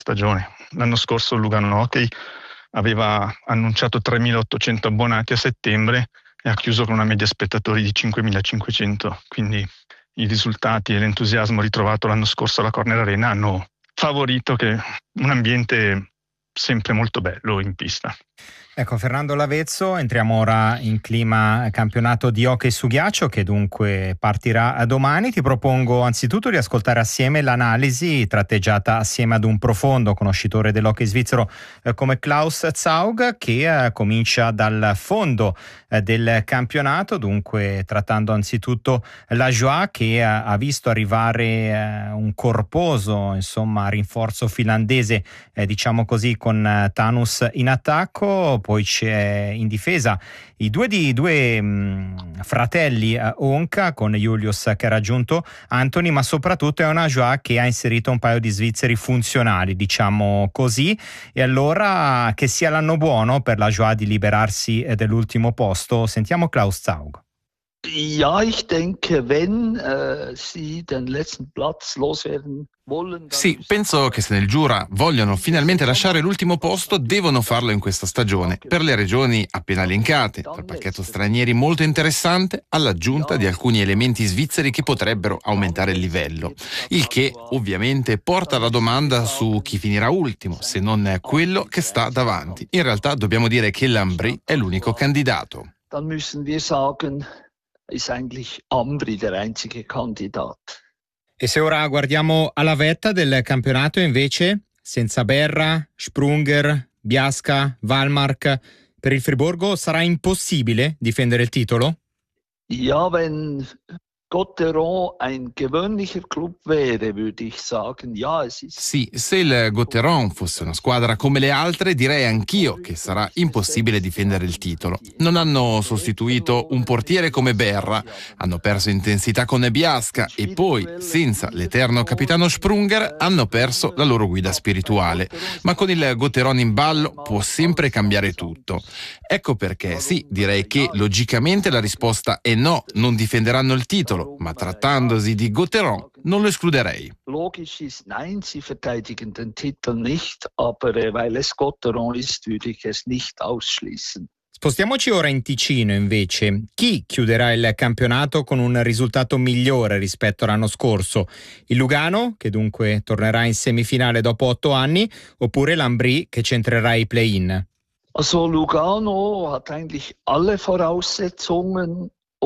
stagione. L'anno scorso il Lugano Hockey aveva annunciato 3.800 abbonati a settembre e ha chiuso con una media spettatori di 5.500, quindi i risultati e l'entusiasmo ritrovato l'anno scorso alla Corner Arena hanno favorito un ambiente sempre molto bello in pista. Ecco, Fernando Lavezzo, entriamo ora in clima campionato di hockey su ghiaccio che dunque partirà domani. Ti propongo anzitutto di ascoltare assieme l'analisi tratteggiata assieme ad un profondo conoscitore dell'hockey svizzero come Klaus Zaug, che comincia dal fondo del campionato, dunque trattando anzitutto la Joie, che ha visto arrivare un corposo rinforzo finlandese, diciamo così, con Tanus in attacco. Poi c'è in difesa i due fratelli Onca, con Julius che ha raggiunto Anthony, ma soprattutto è una Joie che ha inserito un paio di svizzeri funzionali, diciamo così. E allora che sia l'anno buono per la Joie di liberarsi dell'ultimo posto. Sentiamo Klaus Zaug. Ja, ich denke, wenn sie den letzten Platz loswerden wollen. Sì, penso che se nel Giura vogliono finalmente lasciare l'ultimo posto, devono farlo in questa stagione, per le ragioni appena elencate, dal pacchetto stranieri molto interessante all'aggiunta di alcuni elementi svizzeri che potrebbero aumentare il livello, il che ovviamente porta alla domanda su chi finirà ultimo, se non quello che sta davanti. In realtà dobbiamo dire che l'Ambry è l'unico candidato. Dann müssen wir sagen, ist eigentlich Ambri der einzige Kandidat. E se ora guardiamo alla vetta del campionato, invece, senza Berra, Sprunger, Biasca, Wallmark, per il Friburgo sarà impossibile difendere il titolo? Ja, wenn Gotteron ein gewöhnlicher Club wäre, würde ich sagen, ja, es ist. Sì, se il Gotteron fosse una squadra come le altre, direi anch'io che sarà impossibile difendere il titolo. Non hanno sostituito un portiere come Berra, hanno perso intensità con Biasca e poi, senza l'eterno capitano Sprunger, hanno perso la loro guida spirituale. Ma con il Gotteron in ballo può sempre cambiare tutto. Ecco perché sì, direi che logicamente la risposta è no, non difenderanno il titolo. Ma trattandosi di Gotteron non lo escluderei. Logisch ist nein, sie verteidigen den Titel nicht, aber weil es Gotteron ist, würde ich es nicht ausschließen. Spostiamoci ora in Ticino invece. Chi chiuderà il campionato con un risultato migliore rispetto all'anno scorso? Il Lugano, che dunque tornerà in semifinale dopo 8 anni, oppure l'Ambry che centrerà i play-in? Also Lugano hat eigentlich alle Voraussetzungen,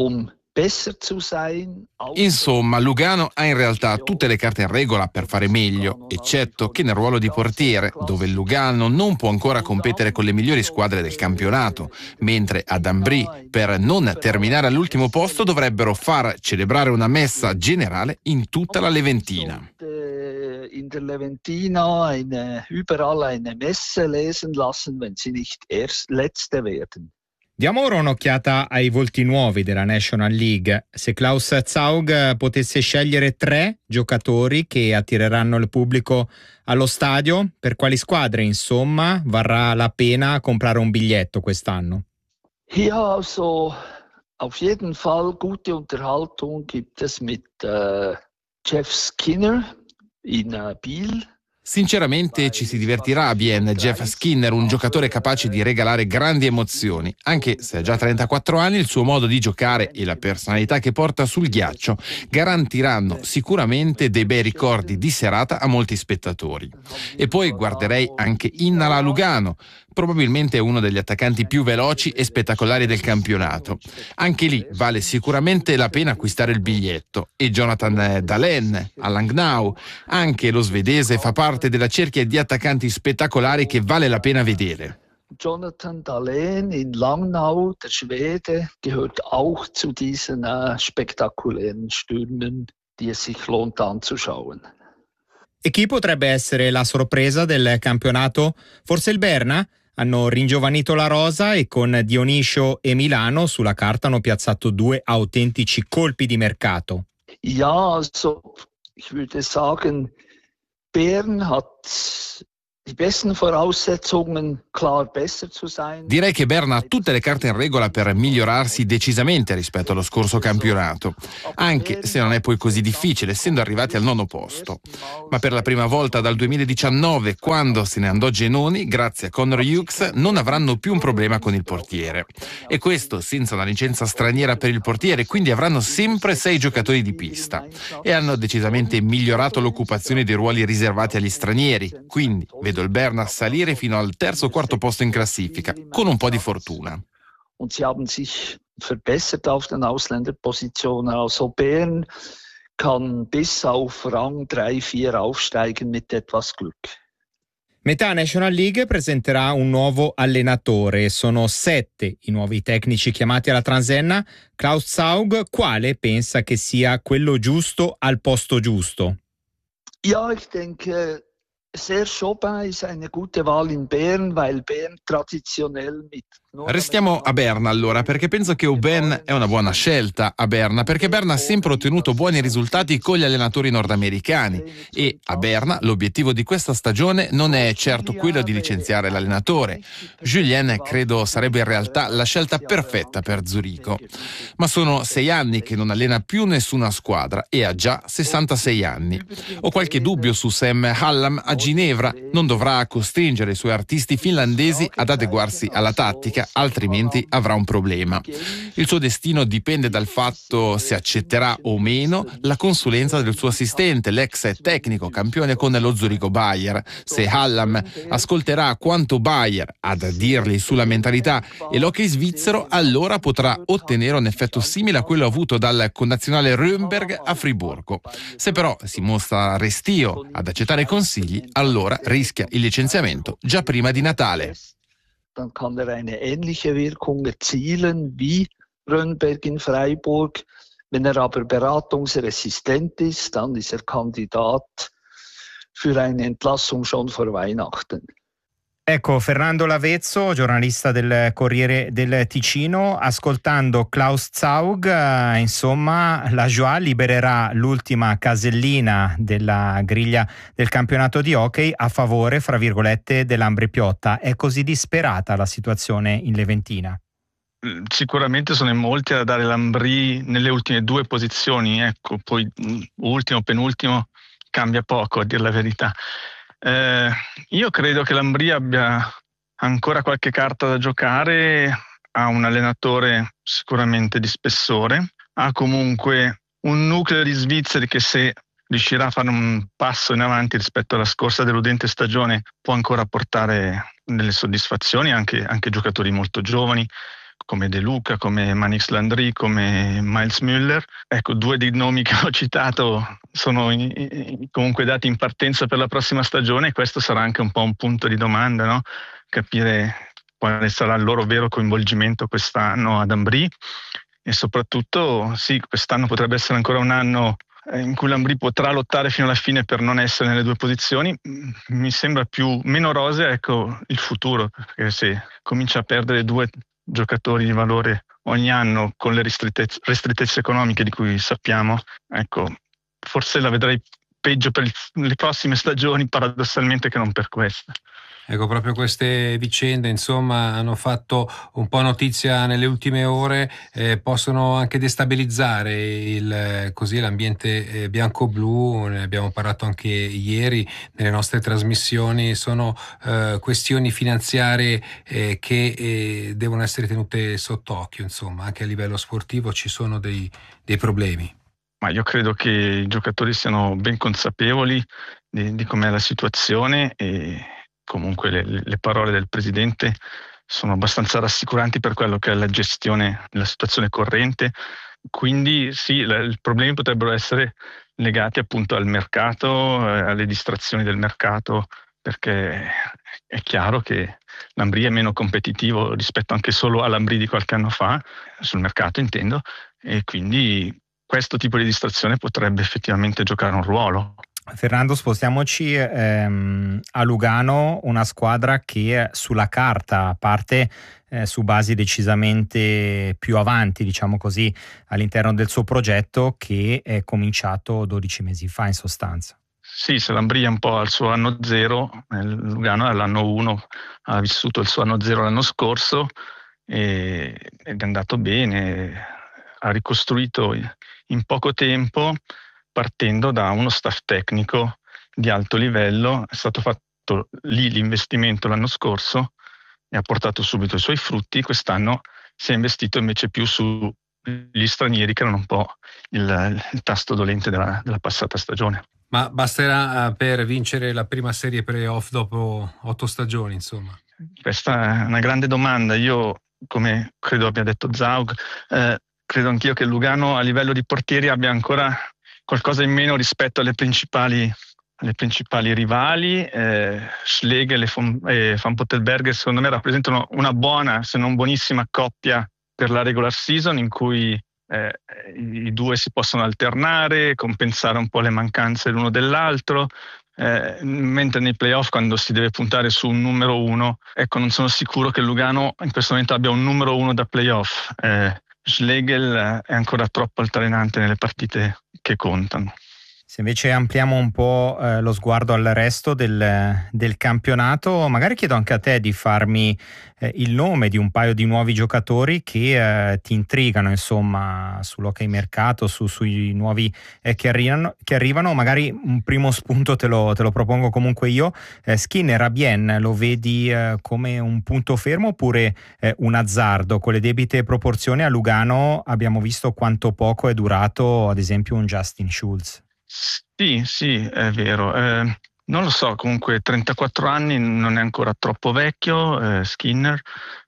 besser zu sein. Insomma, Lugano ha in realtà tutte le carte in regola per fare meglio, eccetto che nel ruolo di portiere, dove il Lugano non può ancora competere con le migliori squadre del campionato, mentre ad Ambry, per non terminare all'ultimo posto, dovrebbero far celebrare una messa generale in tutta la Leventina. In der Leventina überall eine Messe lesen lassen, wenn sie nicht erst Letzte werden. Diamo ora un'occhiata ai volti nuovi della National League. Se Klaus Zaug potesse scegliere 3 giocatori che attireranno il pubblico allo stadio, per quali squadre, insomma, varrà la pena comprare un biglietto quest'anno? Ja, also auf jeden Fall gute Unterhaltung gibt es mit Jeff Skinner in Biel. Sinceramente ci si divertirà a Bienne. Jeff Skinner, un giocatore capace di regalare grandi emozioni. Anche se ha già 34 anni, il suo modo di giocare e la personalità che porta sul ghiaccio garantiranno sicuramente dei bei ricordi di serata a molti spettatori. E poi guarderei anche Innala Lugano, probabilmente uno degli attaccanti più veloci e spettacolari del campionato. Anche lì vale sicuramente la pena acquistare il biglietto. E Jonathan Dahlin a Langnau, anche lo svedese, fa parte della cerchia di attaccanti spettacolari che vale la pena vedere. Jonathan Dahlin in Langnau, der Schwede, gehört auch zu diesen spektakulären Stürmen, die es sich lohnt anzuschauen. E chi potrebbe essere la sorpresa del campionato? Forse il Berna? Hanno ringiovanito la rosa e con Dionisio e Milano sulla carta hanno piazzato 2 autentici colpi di mercato. Ja, also ich würde sagen, Bern hat Direi che Berna ha tutte le carte in regola per migliorarsi decisamente rispetto allo scorso campionato, anche se non è poi così difficile, essendo arrivati al 9° posto. Ma per la prima volta dal 2019, quando se ne andò Genoni, grazie a Connor Hughes, non avranno più un problema con il portiere. E questo senza una licenza straniera per il portiere, quindi avranno sempre 6 giocatori di pista. E hanno decisamente migliorato l'occupazione dei ruoli riservati agli stranieri, quindi vedo il Berna salire fino al 3° o 4° posto in classifica, con un po' di fortuna. Und sie haben sich verbessert auf den Ausländerpositionen. Also Bern kann bis auf Rang 3-4 aufsteigen mit etwas Glück. Metà National League presenterà un nuovo allenatore. Sono 7 i nuovi tecnici chiamati alla transenna. Klaus Zaug, quale pensa che sia quello giusto al posto giusto? Ja, ich denke, Serge Aubin ist eine gute Wahl in Bern, weil Bern traditionell mit. Restiamo a Berna allora, perché penso che Aubin è una buona scelta a Berna, perché Berna ha sempre ottenuto buoni risultati con gli allenatori nordamericani e a Berna l'obiettivo di questa stagione non è certo quello di licenziare l'allenatore. Julien credo sarebbe in realtà la scelta perfetta per Zurigo, ma sono 6 anni che non allena più nessuna squadra e ha già 66 anni. Ho qualche dubbio su Sam Hallam a Ginevra, non dovrà costringere i suoi artisti finlandesi ad adeguarsi alla tattica, altrimenti avrà un problema. Il suo destino dipende dal fatto se accetterà o meno la consulenza del suo assistente, l'ex tecnico campione con lo Zurigo Bayer. Se Hallam ascolterà quanto Bayer ha da dirgli sulla mentalità e l'hockey svizzero, allora potrà ottenere un effetto simile a quello avuto dal connazionale Rönnberg a Friburgo. Se però si mostra restio ad accettare i consigli, allora rischia il licenziamento già prima di Natale. Dann kann eine ähnliche Wirkung erzielen wie Rönnberg in Freiburg. Wenn aber beratungsresistent ist, dann ist Kandidat für eine Entlassung schon vor Weihnachten. Ecco, Fernando Lavezzo, giornalista del Corriere del Ticino, ascoltando Klaus Zaug, insomma, la Joie libererà l'ultima casellina della griglia del campionato di hockey a favore, fra virgolette, dell'Ambre Piotta. È così disperata la situazione in Leventina? Sicuramente sono in molti a dare l'Ambri nelle ultime 2 posizioni, ecco, poi ultimo, penultimo cambia poco, a dir la verità. Io credo che l'Ambri abbia ancora qualche carta da giocare, ha un allenatore sicuramente di spessore, ha comunque un nucleo di svizzeri che, se riuscirà a fare un passo in avanti rispetto alla scorsa deludente stagione, può ancora portare delle soddisfazioni, anche giocatori molto giovani come De Luca, come Manix Landry, come Miles Müller. Ecco, 2 dei nomi che ho citato sono comunque dati in partenza per la prossima stagione, e questo sarà anche un po' un punto di domanda, no? Capire quale sarà il loro vero coinvolgimento quest'anno ad Ambri, e soprattutto sì, quest'anno potrebbe essere ancora un anno in cui l'Ambri potrà lottare fino alla fine per non essere nelle 2 posizioni. Mi sembra meno roseo, ecco, il futuro, perché se comincia a perdere 2 giocatori di valore ogni anno con le ristrettezze economiche di cui sappiamo, ecco, forse la vedrei peggio per le prossime stagioni, paradossalmente, che non per queste. Ecco, proprio queste vicende, insomma, hanno fatto un po' notizia nelle ultime ore, possono anche destabilizzare così l'ambiente bianco-blu. Ne abbiamo parlato anche ieri nelle nostre trasmissioni. Sono questioni finanziarie che devono essere tenute sott'occhio, insomma, anche a livello sportivo ci sono dei problemi. Ma io credo che i giocatori siano ben consapevoli di com'è la situazione, e comunque le parole del presidente sono abbastanza rassicuranti per quello che è la gestione della situazione corrente. Quindi sì, i problemi potrebbero essere legati appunto al mercato, alle distrazioni del mercato, perché è chiaro che l'Ambri è meno competitivo rispetto anche solo all'Ambri di qualche anno fa, sul mercato intendo, e quindi questo tipo di distrazione potrebbe effettivamente giocare un ruolo. Fernando, spostiamoci a Lugano, una squadra che sulla carta parte su basi decisamente più avanti, diciamo così, all'interno del suo progetto, che è cominciato 12 mesi fa in sostanza. Sì, se l'Ambria un po' al suo anno zero, Lugano all'anno 1 ha vissuto il suo anno zero l'anno scorso ed è andato bene, ha ricostruito in poco tempo partendo da uno staff tecnico di alto livello, è stato fatto lì l'investimento l'anno scorso e ha portato subito i suoi frutti. Quest'anno si è investito invece più sugli stranieri, che erano un po' il tasto dolente della passata stagione. Ma basterà per vincere la prima serie playoff dopo 8 stagioni, insomma? Questa è una grande domanda. Io, come credo abbia detto Zaug, credo anch'io che Lugano a livello di portieri abbia ancora qualcosa in meno rispetto alle principali rivali. Schlegel e Van Pottelberger secondo me rappresentano una buona, se non buonissima coppia per la regular season, in cui i due si possono alternare, compensare un po' le mancanze l'uno dell'altro, mentre nei playoff, quando si deve puntare su un numero uno, ecco, non sono sicuro che Lugano in questo momento abbia un numero uno da playoff. Schlegel è ancora troppo altalenante nelle partite che contano. Se invece ampliamo un po' lo sguardo al resto del campionato, magari chiedo anche a te di farmi il nome di un paio di nuovi giocatori che ti intrigano, insomma, sull'hockey mercato, sui nuovi che arrivano. Magari un primo spunto te lo propongo comunque io. Skinner a Bienne lo vedi come un punto fermo oppure un azzardo? Con le debite proporzioni a Lugano abbiamo visto quanto poco è durato, ad esempio, un Justin Schultz. Sì, è vero. Non lo so, comunque 34 anni non è ancora troppo vecchio, Skinner.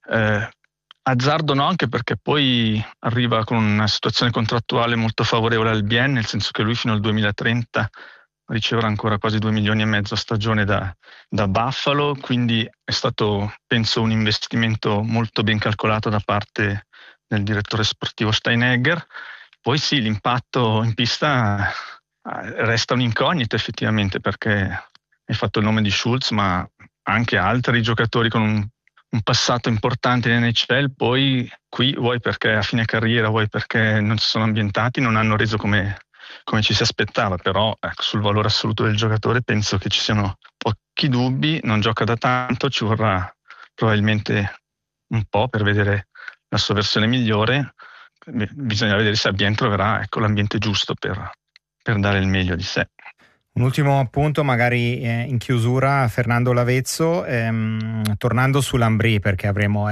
Azzardo no, anche perché poi arriva con una situazione contrattuale molto favorevole al Bienne, nel senso che lui fino al 2030 riceverà ancora quasi 2,5 milioni a stagione da Buffalo, quindi è stato, penso, un investimento molto ben calcolato da parte del direttore sportivo Steinegger. Poi sì, l'impatto in pista resta un'incognita effettivamente, perché hai fatto il nome di Schultz, ma anche altri giocatori con un passato importante in NHL, poi qui vuoi perché a fine carriera, vuoi perché non si sono ambientati, non hanno reso come ci si aspettava. Però sul valore assoluto del giocatore penso che ci siano pochi dubbi. Non gioca da tanto, ci vorrà probabilmente un po' per vedere la sua versione migliore. Bisogna vedere se a Bienne troverà l'ambiente giusto per dare il meglio di sé. Un ultimo appunto magari in chiusura, Fernando Lavezzo, tornando sull'Ambri, perché avremo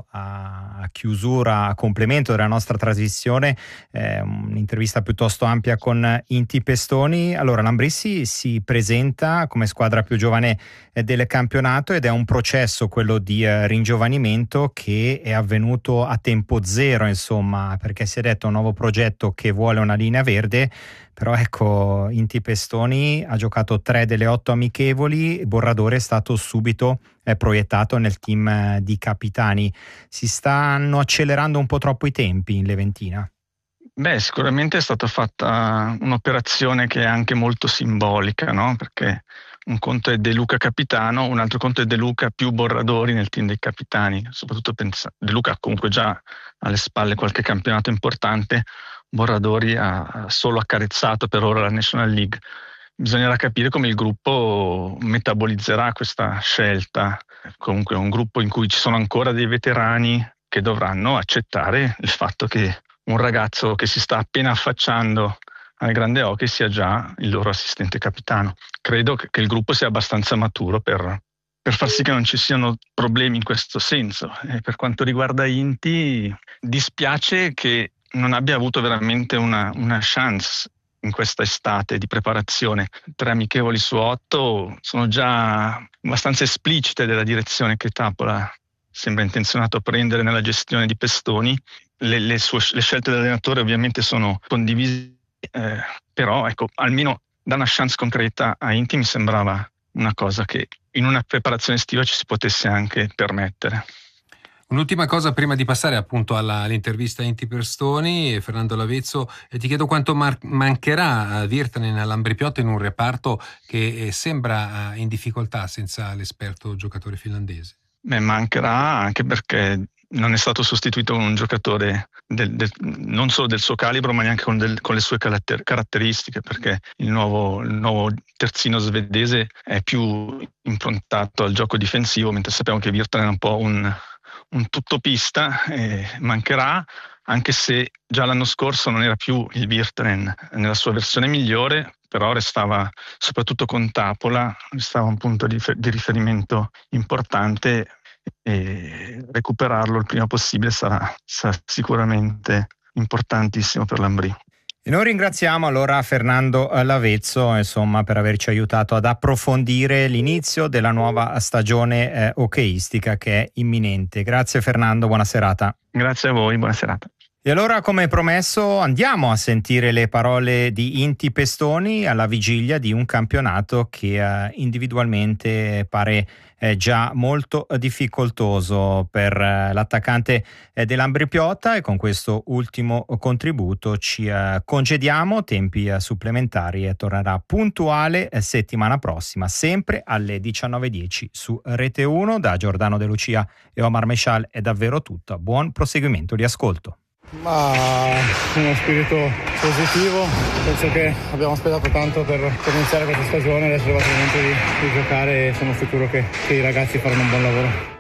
a chiusura, a complemento della nostra trasmissione, un'intervista piuttosto ampia con Inti Pestoni. Allora, l'Ambri si presenta come squadra più giovane del campionato ed è un processo, quello di ringiovanimento, che è avvenuto a tempo zero, insomma, perché si è detto un nuovo progetto che vuole una linea verde. Però Inti Pestoni ha giocato 3 delle 8 amichevoli, Borradore è stato subito proiettato nel team di capitani. Si stanno accelerando un po' troppo i tempi in Leventina? Beh, sicuramente è stata fatta un'operazione che è anche molto simbolica, no? Perché un conto è De Luca capitano, un altro conto è De Luca più Borradori nel team dei capitani. Soprattutto De Luca ha comunque già alle spalle qualche campionato importante, Borradori ha solo accarezzato per ora la National League. Bisognerà capire come il gruppo metabolizzerà questa scelta. Comunque è un gruppo in cui ci sono ancora dei veterani che dovranno accettare il fatto che un ragazzo che si sta appena affacciando al grande hockey sia già il loro assistente capitano. Credo che il gruppo sia abbastanza maturo per far sì che non ci siano problemi in questo senso. E per quanto riguarda Inti, dispiace che non abbia avuto veramente una chance in questa estate di preparazione. 3 amichevoli su 8 sono già abbastanza esplicite della direzione che Tapola sembra intenzionato a prendere nella gestione di Pestoni. Le scelte dell'allenatore ovviamente sono condivise, però almeno da una chance concreta a Inti mi sembrava una cosa che in una preparazione estiva ci si potesse anche permettere. Un'ultima cosa prima di passare appunto all'intervista a Inti Pestoni, Fernando Lavezzo, ti chiedo quanto mancherà a Virtanen all'Ambri Piotta in un reparto che sembra in difficoltà senza l'esperto giocatore finlandese. Mancherà anche perché non è stato sostituito con un giocatore non solo del suo calibro, ma neanche con le sue caratteristiche, perché il nuovo terzino svedese è più improntato al gioco difensivo, mentre sappiamo che Virtanen è un po' un tuttopista, mancherà, anche se già l'anno scorso non era più il Virtanen nella sua versione migliore, però restava, soprattutto con Tapola, restava un punto di riferimento importante, e recuperarlo il prima possibile sarà sicuramente importantissimo per l'Ambrì. E noi ringraziamo allora Fernando Lavezzo, insomma, per averci aiutato ad approfondire l'inizio della nuova stagione hockeyistica che è imminente. Grazie Fernando, buona serata. Grazie a voi, buona serata. E allora, come promesso, andiamo a sentire le parole di Inti Pestoni alla vigilia di un campionato che individualmente pare già molto difficoltoso per l'attaccante dell'Ambrì Piotta, e con questo ultimo contributo ci congediamo, tempi supplementari, e tornerà puntuale settimana prossima, sempre alle 19:10 su Rete 1. Da Giordano De Lucia e Omar Mescial è davvero tutto. Buon proseguimento di ascolto. Ma uno spirito positivo, penso che abbiamo aspettato tanto per iniziare questa stagione, adesso è arrivato il momento di giocare e sono sicuro che i ragazzi faranno un buon lavoro.